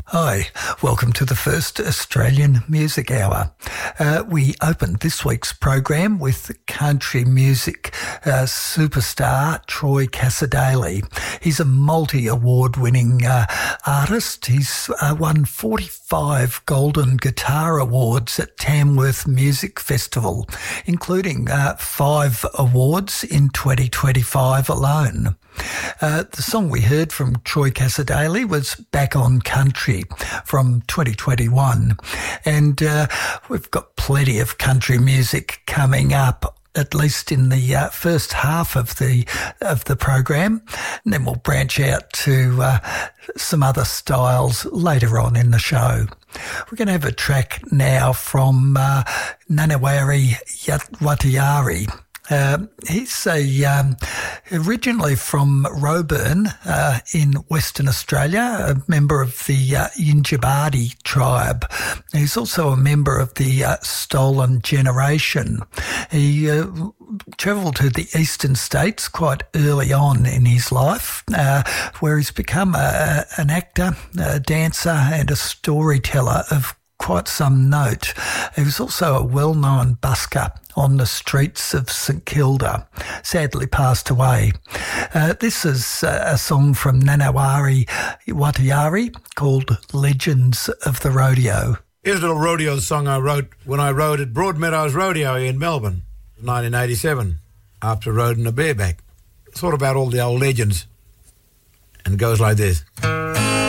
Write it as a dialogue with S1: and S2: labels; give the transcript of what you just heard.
S1: Hi, welcome to the first Australian Music Hour. We opened this week's program with country music superstar Troy Cassar-Daley. He's a multi-award-winning artist. He's won 45 Golden Guitar Awards at Tamworth Music Festival, including 5 awards in 2025 alone. The song we heard from Troy Cassar-Daley was Back on Country from 2021. And we've got plenty of country music coming up, at least in the first half of the program. And then we'll branch out to some other styles later on in the show. We're going to have a track now from Nanawari Wattiari. He's originally from Roebourne in Western Australia, a member of the Yindjibarndi tribe. He's also a member of the Stolen Generation. He travelled to the eastern states quite early on in his life, where he's become an actor, a dancer and a storyteller of quite some note. He was also a well-known busker on the streets of St Kilda. Sadly passed away. This is a song from Nanawari Wattiari called Legends of the Rodeo.
S2: Here's a little rodeo song I wrote when I rode at Broadmeadows Rodeo in Melbourne in 1987 after riding a bareback. It's all about all the old legends and it goes like this.